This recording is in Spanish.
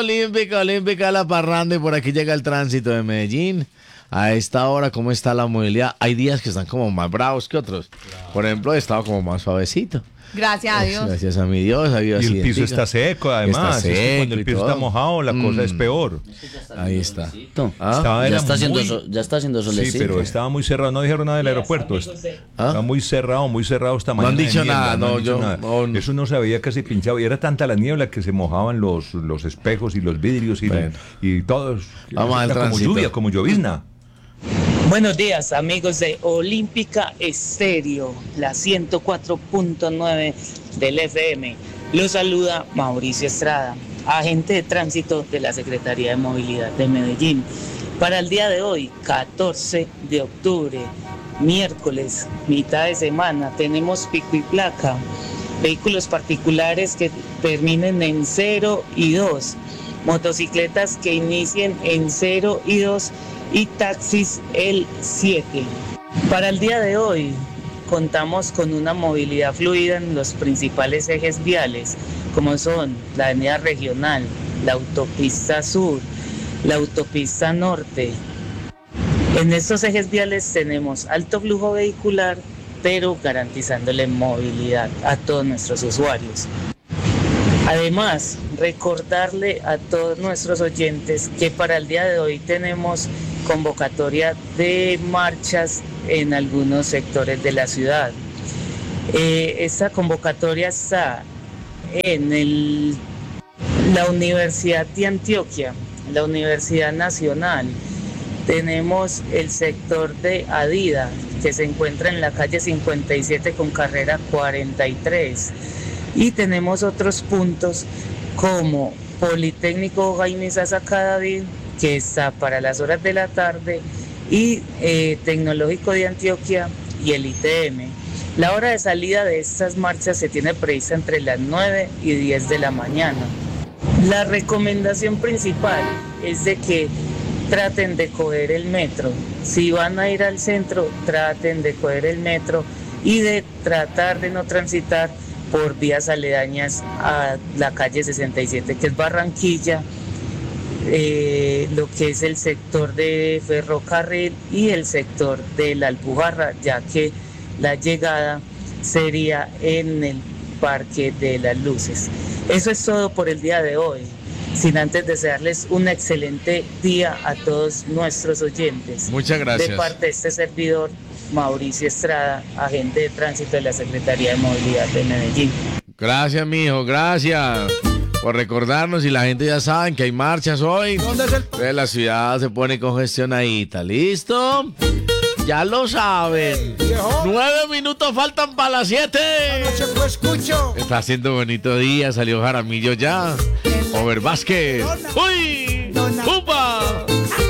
Olímpica, la parranda y por aquí llega el tránsito de Medellín. A esta hora, ¿cómo está la movilidad? Hay días que están como más bravos que otros. Por ejemplo, he estado como más suavecito. Gracias a Dios. Gracias a mi Dios. Y el piso está seco, además. Está Es que cuando seco el piso está mojado, la cosa es peor. Ahí está. Ya está haciendo solecito. Sí, pero estaba muy cerrado. No dijeron nada del aeropuerto. Está muy cerrado esta mañana. No han dicho niebla, nada. No. Eso no se había casi pinchado. Y era tanta la niebla que se mojaban los espejos y los vidrios y todos. Vamos al como tránsito. lluvia, como llovizna. Buenos días, amigos de Olímpica Estéreo, la 104.9 del FM. Los saluda Mauricio Estrada, agente de tránsito de la Secretaría de Movilidad de Medellín. Para el día de hoy, 14 de octubre, miércoles, mitad de semana, tenemos pico y placa. Vehículos particulares que terminen en 0 y 2, motocicletas que inicien en 0 y 2 y taxis el 7. Para el día de hoy contamos con una movilidad fluida en los principales ejes viales, como son la avenida regional, la autopista sur, la autopista norte. En estos ejes viales tenemos alto flujo vehicular, pero garantizándole movilidad a todos nuestros usuarios. Además, recordarle a todos nuestros oyentes que para el día de hoy tenemos convocatoria de marchas en algunos sectores de la ciudad. Esta convocatoria está en la Universidad de Antioquia, la Universidad Nacional. Tenemos el sector de Adida, que se encuentra en la calle 57 con carrera 43. Y tenemos otros puntos como Politécnico Jaime Sasa Cadavid, que está para las horas de la tarde, y Tecnológico de Antioquia y el ITM. La hora de salida de estas marchas se tiene prevista entre las 9 y 10 de la mañana. La recomendación principal es de que traten de coger el metro. Si van a ir al centro, traten de coger el metro y de tratar de no transitar por vías aledañas a la calle 67, que es Barranquilla, lo que es el sector de Ferrocarril y el sector de la Alpujarra, ya que la llegada sería en el Parque de las Luces. Eso es todo por el día de hoy, sin antes desearles un excelente día a todos nuestros oyentes. Muchas gracias. De parte de este servidor, Mauricio Estrada, agente de tránsito de la Secretaría de Movilidad de Medellín. Gracias, mijo, gracias por recordarnos, y la gente ya sabe que hay marchas hoy. Entonces la ciudad se pone congestionadita, ¿listo? Ya lo saben. 9 minutos faltan para las 7. Está haciendo bonito día, salió Jaramillo ya. Over Vázquez. ¡Uy! ¡Upa!